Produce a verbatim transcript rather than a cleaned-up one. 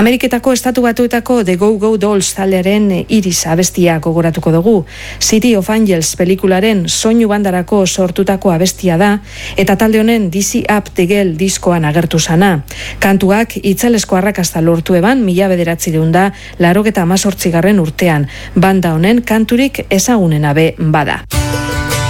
Ameriketako estatu batuetako The Go Go Dolls taldearen Iris abestia gogoratuko dugu. City of Angels pelikularen soinu bandarako sortutako abestia da, eta talde honen Dizzy Up the Girl diskoan agertu sana. Kantuak itzalesko arrakasta lortu eban mila bederatziehun da laurogeta hemezortzigarren urtean. Banda honen kanturik ezagunena be bada.